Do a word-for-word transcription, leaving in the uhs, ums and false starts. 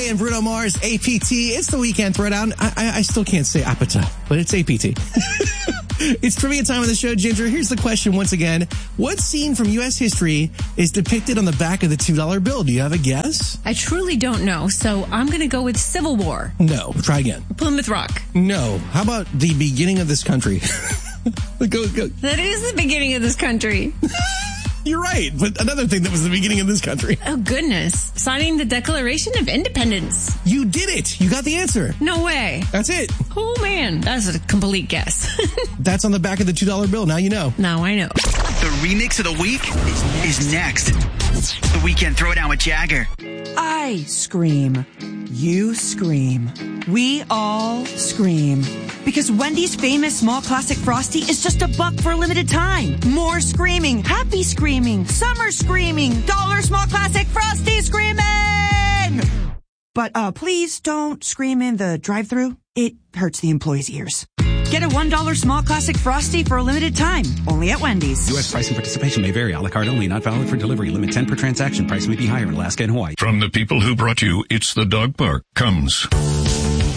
J and Bruno Mars, A P T. It's the Weekend Throwdown. I, I, I still can't say appetite, but it's A P T. It's trivia time on the show, Ginger. Here's the question once again. What scene from U S history is depicted on the back of the two dollar bill? Do you have a guess? I truly don't know, so I'm going to go with Civil War. No. Try again. Plymouth Rock. No. How about the beginning of this country? go, go. That is the beginning of this country. You're right, but another thing that was the beginning of this country. Oh, goodness. Signing the Declaration of Independence. You did it. You got the answer. No way. That's it. Oh, man. That's a complete guess. That's on the back of the two dollar bill. Now you know. Now I know. The remix of the week is, is next. The Weekend Throwdown with Jagger. I scream. You scream. We all scream. Because Wendy's famous small classic Frosty is just a buck for a limited time. More screaming. Happy screaming. Summer screaming. Dollar small classic Frosty screaming! But uh, please don't scream in the drive-thru. It hurts the employees' ears. Get a one dollar small classic Frosty for a limited time. Only at Wendy's. U S price and participation may vary. A la carte only. Not valid for delivery. Limit ten per transaction. Price may be higher in Alaska and Hawaii. From the people who brought you It's the Dog Park comes